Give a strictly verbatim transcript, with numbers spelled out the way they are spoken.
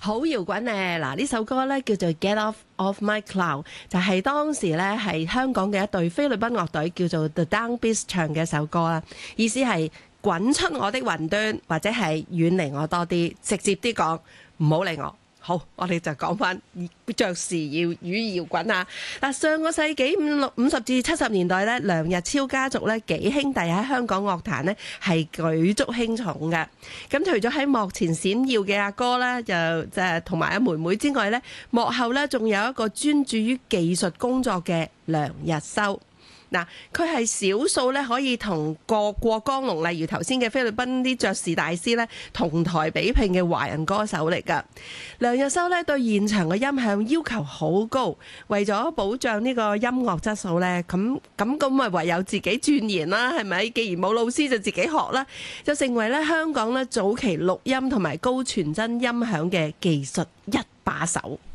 好搖滾咧！嗱，呢首歌咧叫做《Get Off Of My Cloud》，就係當時咧係香港嘅一隊菲律賓樂隊叫做 The Downbeats 唱嘅一首歌啦。意思係滾出我的雲端，或者係遠離我多啲，直接啲講，唔好理我。好，我哋就講翻爵士搖與搖滾啊！嗱，上個世紀五六五十至七十年代咧，梁日超家族咧幾兄弟喺香港樂壇咧係舉足輕重嘅。咁除咗喺幕前閃耀嘅阿哥咧，就即係同埋阿妹妹之外咧，幕後咧仲有一個專注於技術工作嘅梁日修。嗱，佢係少數咧可以同過過江龍，例如頭先嘅菲律賓啲爵士大師咧同台比拼嘅華人歌手嚟㗎。梁日修咧對現場嘅音響要求好高，為咗保障呢個音樂質素咧，咁咁咁咪唯有自己鑽研啦，係咪？既然冇老師就自己學啦，就成為咧香港咧早期錄音同埋高傳真音響嘅技術一把手。